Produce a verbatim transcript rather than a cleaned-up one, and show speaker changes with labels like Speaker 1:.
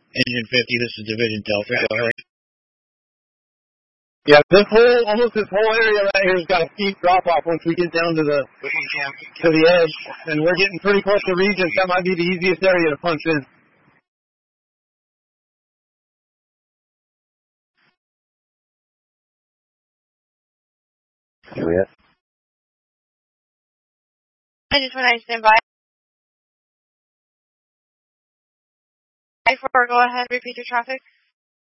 Speaker 1: Engine fifty, this is Division Delta. Go ahead.
Speaker 2: Yeah, this whole, almost this whole area right here has got a steep drop-off once we get down to the to the edge, and we're getting pretty close to Regents. That might be the easiest area to punch in.
Speaker 3: Juliet?
Speaker 4: I just want to stand by. Go ahead, repeat your traffic.